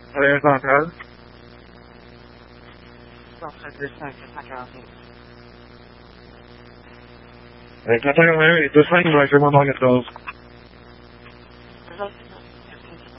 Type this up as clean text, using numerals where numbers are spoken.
There's not good. Hey, can I take a minute? Just hang back, I'm on it, those.